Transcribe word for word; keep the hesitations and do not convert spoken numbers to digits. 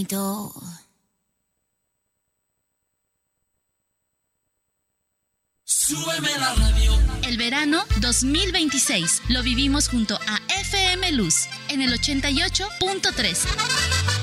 Súbeme la radio. El verano dos mil veintiséis lo vivimos junto a F M Luz en el ochenta y ocho punto tres.